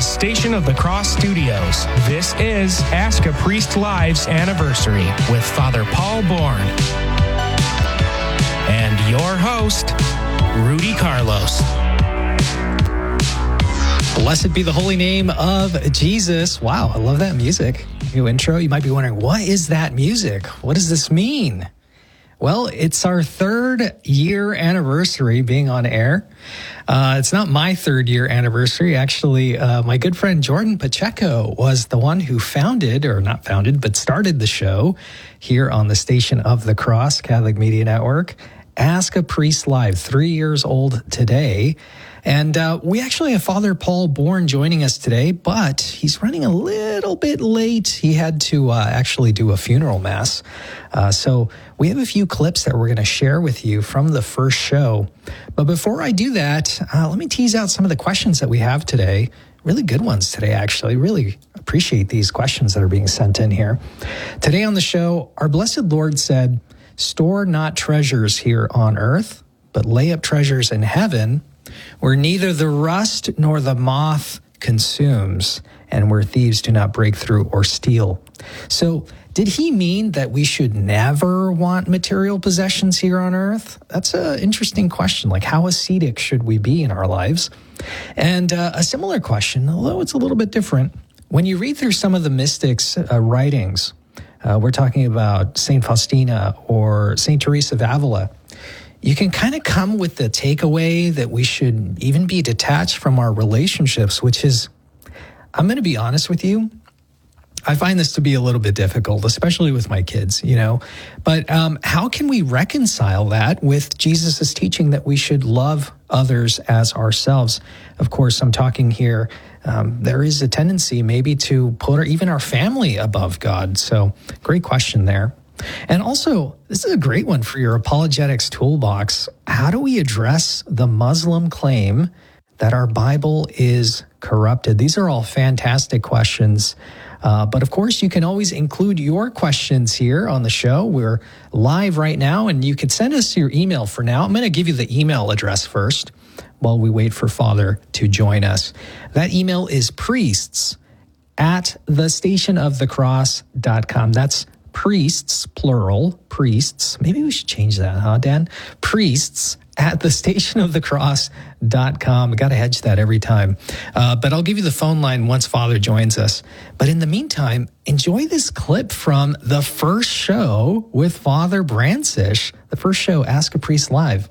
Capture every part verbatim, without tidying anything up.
the Station of the Cross studios, this is Ask a Priest Live's Anniversary with Father Paul Bourne. And your host, Rudy Carlos. Blessed be the holy name of Jesus. Wow, I love that music. New intro. You might be wondering, what is that music? What does this mean? Well, it's our third year anniversary being on air. Uh, it's not my third year anniversary. Actually, uh, my good friend Jordan Pacheco was the one who founded, or not founded, but started the show here on the Station of the Cross Catholic Media Network. Ask a Priest Live, three years old today. And uh, we actually have Father Paul Bourne joining us today, but he's running a little bit late. He had to uh, actually do a funeral mass. Uh, so we have a few clips that we're going to share with you from the first show. But before I do that, uh, let me tease out some of the questions that we have today. Really good ones today, actually. Really appreciate these questions that are being sent in here. Today on the show, our Blessed Lord said, "Store not treasures here on earth, but lay up treasures in heaven, where neither the rust nor the moth consumes, and where thieves do not break through or steal." So did he mean that we should never want material possessions here on earth? That's an interesting question. Like, how ascetic should we be in our lives? And uh, a similar question, although it's a little bit different. When you read through some of the mystics' uh, writings, uh, we're talking about Saint Faustina or Saint Teresa of Avila, you can kind of come with the takeaway that we should even be detached from our relationships, which is, I'm going to be honest with you, I find this to be a little bit difficult, especially with my kids, you know. But um, how can we reconcile that with Jesus' teaching that we should love others as ourselves? Of course, I'm talking here, um, there is a tendency maybe to put our, even our family above God. So great question there. And also, this is a great one for your apologetics toolbox. How do we address the Muslim claim that our Bible is corrupted? These are all fantastic questions. Uh, but of course, you can always include your questions here on the show. We're live right now, and you can send us your email for now. I'm going to give you the email address first while we wait for Father to join us. That email is priests at the station of the cross dot com. That's priests, plural, priests. Maybe we should change that, huh, Dan? Priests at the station of the cross dot com. I got to hedge that every time. Uh, but I'll give you the phone line once Father joins us. But in the meantime, enjoy this clip from the first show with Father Brancish, the first show, Ask a Priest Live.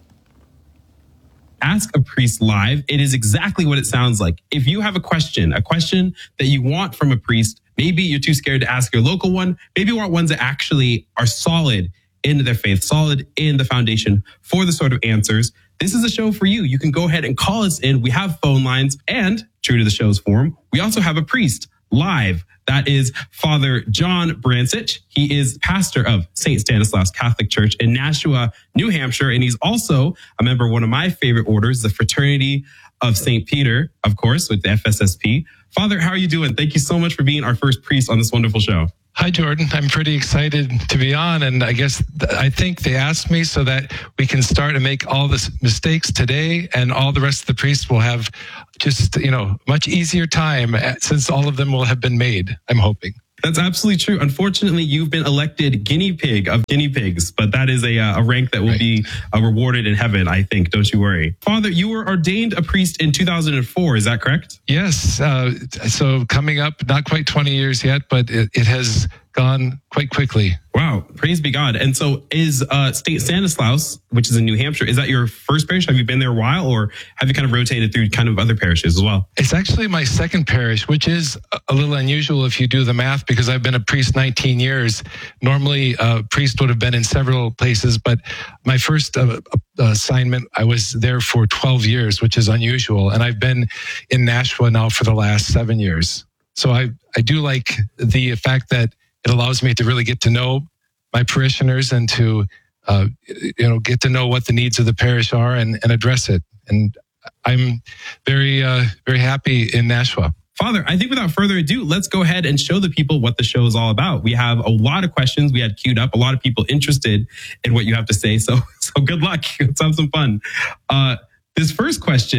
Ask a Priest Live. It is exactly what it sounds like. If you have a question, a question that you want from a priest, maybe you're too scared to ask your local one, maybe you want ones that actually are solid in their faith, solid in the foundation for the sort of answers, this is a show for you. You can go ahead and call us in. We have phone lines, and true to the show's form, we also have a priest live. That is Father John Brancish. He is pastor of Saint Stanislaus Catholic Church in Nashua, New Hampshire, and he's also a member of one of my favorite orders, the Fraternity of Saint Peter, of course, with the F S S P. Father, how are you doing? Thank you so much for being our first priest on this wonderful show. Hi, Jordan. I'm pretty excited to be on. And I guess th- I think they asked me so that we can start to make all the mistakes today, and all the rest of the priests will have just, you know, much easier time since all of them will have been made, I'm hoping. That's absolutely true. Unfortunately, you've been elected guinea pig of guinea pigs, but that is a, uh, a rank that will right. be uh, rewarded in heaven, I think. Don't you worry. Father, you were ordained a priest in two thousand four. Is that correct? Yes. Uh, so coming up, not quite twenty years yet, but it, it has gone quite quickly. Wow. Praise be God. And so is uh, Saint Stanislaus, which is in New Hampshire, is that your first parish? Have you been there a while, or have you kind of rotated through kind of other parishes as well? It's actually my second parish, which is a little unusual if you do the math, because I've been a priest nineteen years. Normally, a priest would have been in several places, but my first uh, assignment, I was there for twelve years, which is unusual. And I've been in Nashua now for the last seven years. So I, I do like the fact that it allows me to really get to know my parishioners and to, uh, you know, get to know what the needs of the parish are and, and address it. And I'm very, uh, very happy in Nashua. Father, I think without further ado, let's go ahead and show the people what the show is all about. We have a lot of questions we had queued up, a lot of people interested in what you have to say. So, so good luck. Let's have some fun. Uh, this first question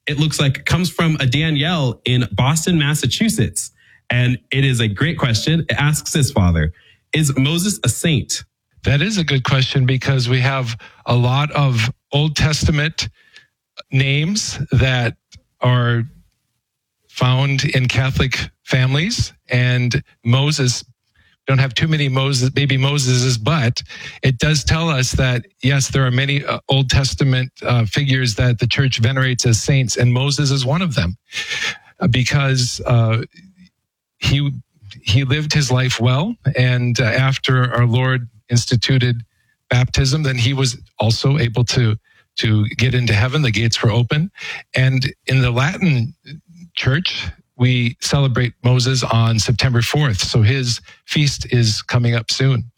it looks like comes from a Danielle in Boston, Massachusetts. And it is a great question. It asks this, Father, is Moses a saint? That is a good question because we have a lot of Old Testament names that are found in Catholic families, and Moses, don't have too many Moses, baby Moseses, but it does tell us that, yes, there are many uh, Old Testament uh, figures that the church venerates as saints, and Moses is one of them uh, because uh, he he lived his life well, and uh, after our Lord instituted baptism, then he was also able to to get into heaven. The gates were open. And in the Latin church, we celebrate Moses on September fourth. So his feast is coming up soon.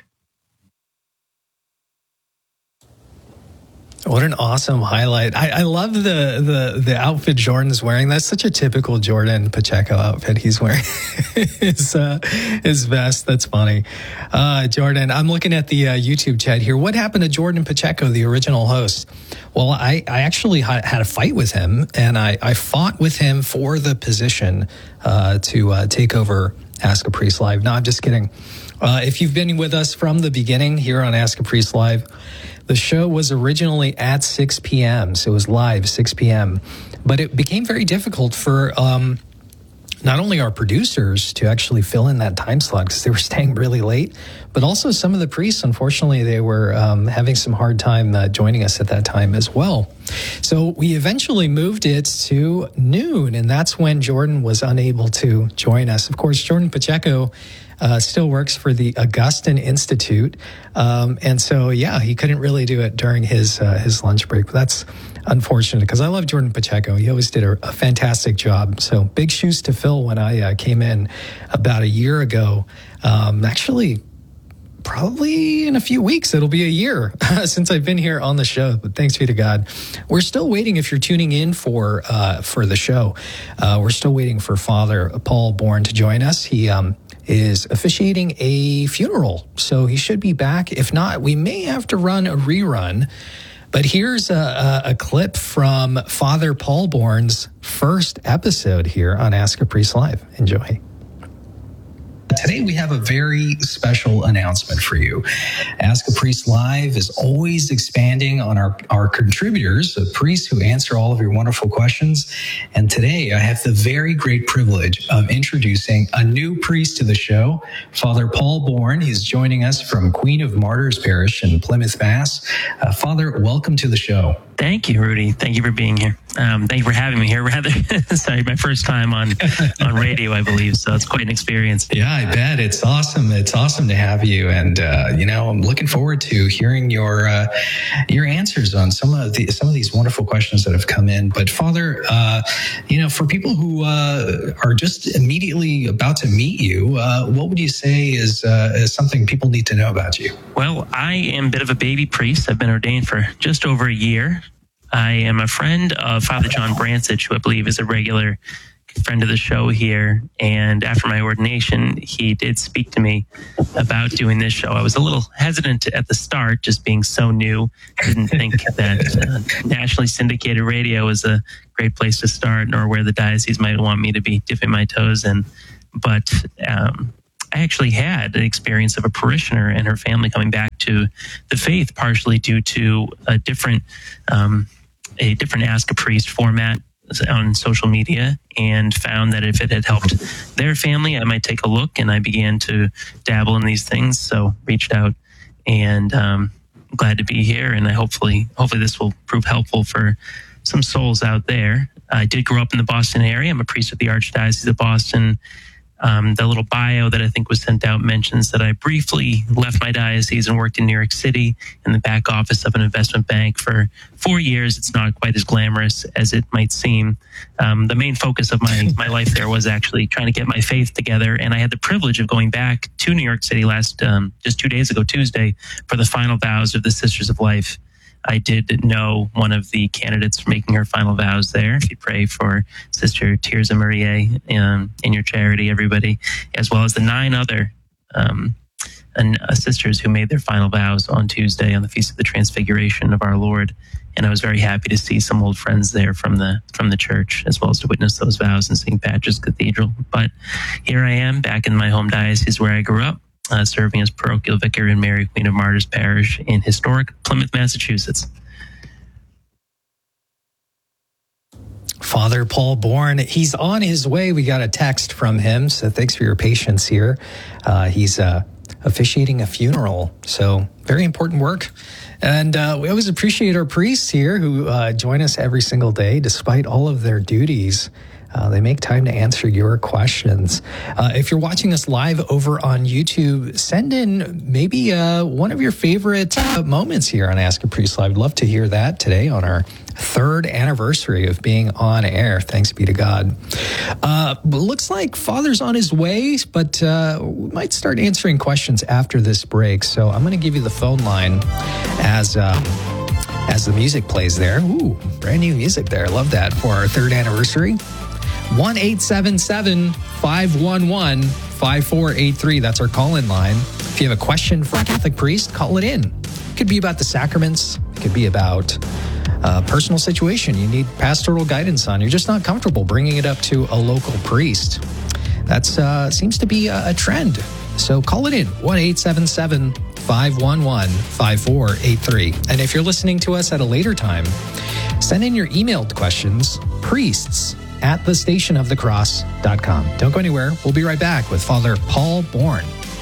What an awesome highlight. I, I love the, the the outfit Jordan's wearing. That's such a typical Jordan Pacheco outfit he's wearing. his, uh, his vest. That's funny. Uh, Jordan, I'm looking at the uh, YouTube chat here. What happened to Jordan Pacheco, the original host? Well, I, I actually had a fight with him, and I, I fought with him for the position uh, to uh, take over Ask a Priest Live. No, I'm just kidding. Uh, if you've been with us from the beginning here on Ask a Priest Live, the show was originally at six p.m., so it was live, six p.m., but it became very difficult for um, not only our producers to actually fill in that time slot because they were staying really late, but also some of the priests, unfortunately, they were um, having some hard time uh, joining us at that time as well. So we eventually moved it to noon, and that's when Jordan was unable to join us. Of course, Jordan Pacheco Uh, still works for the Augustine Institute. Um, and so, yeah, he couldn't really do it during his uh, his lunch break. But that's unfortunate because I love Jordan Pacheco. He always did a, a fantastic job. So big shoes to fill when I uh, came in about a year ago. Um, actually, probably in a few weeks, it'll be a year since I've been here on the show. But thanks be to God. We're still waiting. If you're tuning in for uh, for the show, uh, we're still waiting for Father Paul Bourne to join us. He um, is officiating a funeral, so he should be back. If not, we may have to run a rerun. But here's a, a, a clip from Father Paul Bourne's first episode here on Ask a Priest Live. Enjoy. Today we have a very special announcement for you. Ask a Priest Live is always expanding on our, our contributors, the priests who answer all of your wonderful questions. And today I have the very great privilege of introducing a new priest to the show, Father Paul Bourne. He's joining us from Queen of Martyrs Parish in Plymouth, Mass. Uh, Father, welcome to the show. Thank you, Rudy. Thank you for being here. Um, thank you for having me here. Rather, sorry, my first time on on radio, I believe. So it's quite an experience. Yeah, I bet it's awesome. It's awesome to have you, and uh, you know, I'm looking forward to hearing your uh, your answers on some of the some of these wonderful questions that have come in. But Father, uh, you know, for people who uh, are just immediately about to meet you, uh, what would you say is uh, is something people need to know about you? Well, I am a bit of a baby priest. I've been ordained for just over a year. I am a friend of Father John Bransich, who I believe is a regular friend of the show here. And after my ordination, he did speak to me about doing this show. I was a little hesitant at the start, just being so new. I didn't think that uh, nationally syndicated radio was a great place to start, nor where the diocese might want me to be dipping my toes in. But um, I actually had the experience of a parishioner and her family coming back to the faith, partially due to a different um, a different Ask a Priest format on social media, and found that if it had helped their family, I might take a look. And I began to dabble in these things, so reached out, and um, I'm glad to be here. And I hopefully, hopefully this will prove helpful for some souls out there. I did grow up in the Boston area. I'm a priest of the Archdiocese of Boston. Um, the little bio that I think was sent out mentions that I briefly left my diocese and worked in New York City in the back office of an investment bank for four years. It's not quite as glamorous as it might seem. Um, the main focus of my, my life there was actually trying to get my faith together. And I had the privilege of going back to New York City last, um, just two days ago, Tuesday, for the final vows of the Sisters of Life. I did know one of the candidates for making her final vows there. If you pray for Sister Tirza Maria um, in your charity, everybody, as well as the nine other um, and uh, sisters who made their final vows on Tuesday on the Feast of the Transfiguration of our Lord. And I was very happy to see some old friends there from the from the church, as well as to witness those vows in Saint Patrick's Cathedral. But here I am back in my home diocese where I grew up, uh, serving as parochial vicar in Mary Queen of Martyrs Parish in historic Plymouth, Massachusetts. Father Paul Bourne, he's on his way. We got a text from him, so thanks for your patience here. Uh, he's uh, officiating a funeral, so very important work. And uh, we always appreciate our priests here who uh, join us every single day, despite all of their duties. Uh, they make time to answer your questions. Uh, if you're watching us live over on YouTube, send in maybe uh, one of your favorite uh, moments here on Ask a Priest Live. I'd love to hear that today on our third anniversary of being on air. Thanks be to God. Uh, looks like Father's on his way, but uh, we might start answering questions after this break. So I'm going to give you the phone line as uh, as the music plays there. Ooh, brand new music there. I love that for our third anniversary. one eight seven seven, five one one, five four eight three. That's our call-in line. If you have a question for a Catholic priest, call it in. It could be about the sacraments. It could be about a personal situation you need pastoral guidance on. You're just not comfortable bringing it up to a local priest. That uh, seems to be a, a trend. So call it in, one eight seven seven, five one one, five four eight three. And if you're listening to us at a later time, send in your emailed questions, priests at the station of the cross dot com. Don't go anywhere. We'll be right back with Father Paul Bourne.